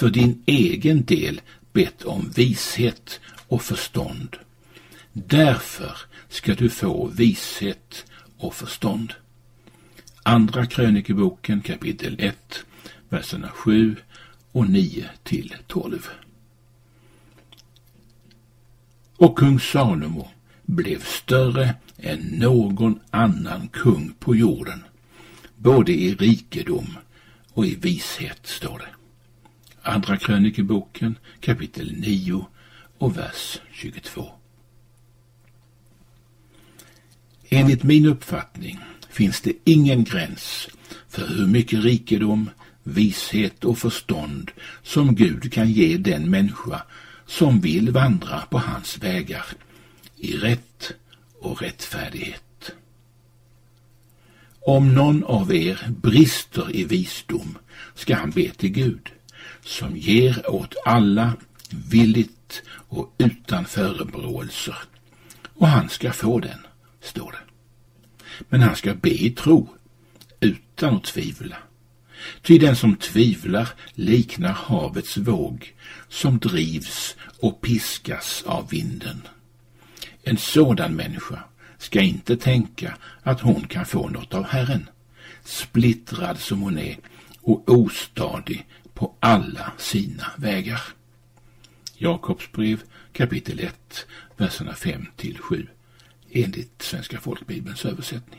för din egen del bett om vishet och förstånd. Därför ska du få vishet och förstånd. Andra krönikeboken kapitel 1, verserna 7 och 9-12. Och kung Salomo blev större än någon annan kung på jorden, både i rikedom och i vishet, står det. Andra krönikeboken kapitel 9 och vers 22. Enligt min uppfattning finns det ingen gräns för hur mycket rikedom, vishet och förstånd som Gud kan ge den människa som vill vandra på hans vägar i rätt och rättfärdighet. Om någon av er brister i visdom ska han be till Gud, som ger åt alla villigt och utan förebråelser, och han ska få den, står det. Men han ska be i tro, utan att tvivla. Ty den som tvivlar liknar havets våg, som drivs och piskas av vinden. En sådan människa ska inte tänka att hon kan få något av Herren, splittrad som hon är och ostadig på alla sina vägar. Jakobs brev kapitel 1, verserna 5-7, enligt Svenska folkbibelns översättning.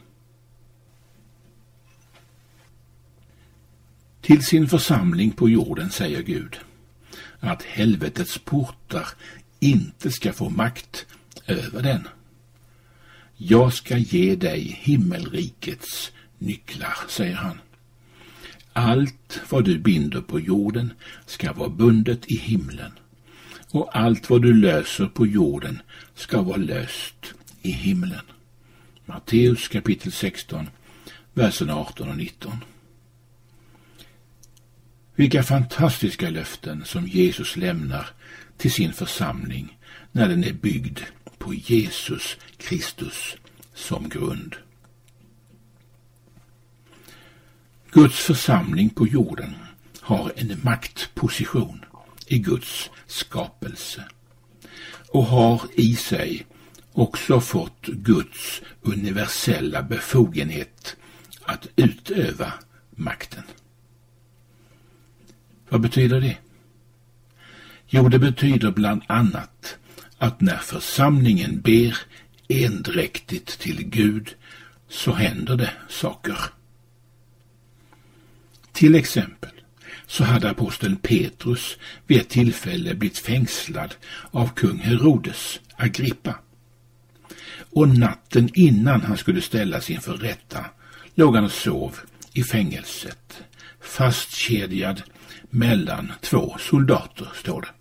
Till sin församling på jorden säger Gud att helvetets portar inte ska få makt över den. Jag ska ge dig himmelrikets nycklar, säger han. Allt vad du binder på jorden ska vara bundet i himlen, och allt vad du löser på jorden ska vara löst i himlen. Matteus kapitel 16, verserna 18 och 19. Vilka fantastiska löften som Jesus lämnar till sin församling när den är byggd på Jesus Kristus som grund. Guds församling på jorden har en maktposition i Guds skapelse och har i sig också fått Guds universella befogenhet att utöva makten. Vad betyder det? Jo, det betyder bland annat att när församlingen ber endräktigt till Gud så händer det saker. Till exempel så hade aposteln Petrus vid ett tillfälle blivit fängslad av kung Herodes Agrippa. Och natten innan han skulle ställas inför rätta låg han och sov i fängelset, fastkedjad mellan två soldater, står det.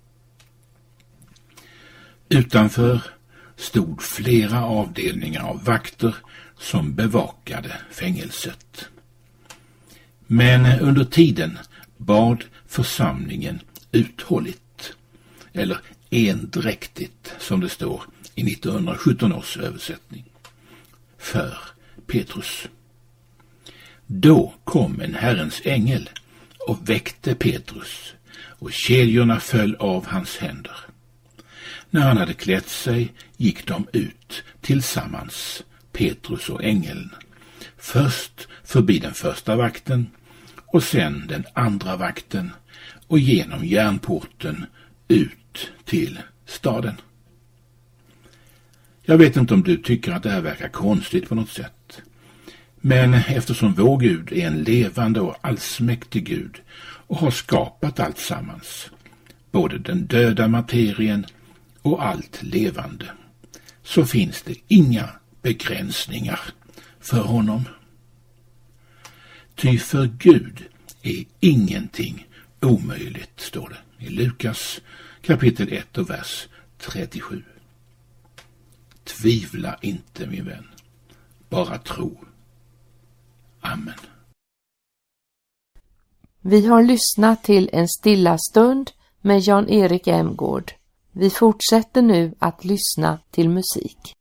Utanför stod flera avdelningar av vakter som bevakade fängelset. Men under tiden bad församlingen uthålligt, eller endräktigt som det står i 1917 års översättning, för Petrus. Då kom en Herrens ängel och väckte Petrus, och kedjorna föll av hans händer. När han hade klätt sig gick de ut tillsammans, Petrus och ängeln, först förbi den första vakten och sen den andra vakten och genom järnporten ut till staden. Jag vet inte om du tycker att det här verkar konstigt på något sätt. Men eftersom vår Gud är en levande och allsmäktig Gud och har skapat allt sammans, både den döda materien och allt levande, så finns det inga begränsningar för honom. Ty för Gud är ingenting omöjligt, står det i Lukas kapitel 1 och vers 37. Tvivla inte, min vän, bara tro. Amen. Vi har lyssnat till en stilla stund med Jan-Erik Emgård. Vi fortsätter nu att lyssna till musik.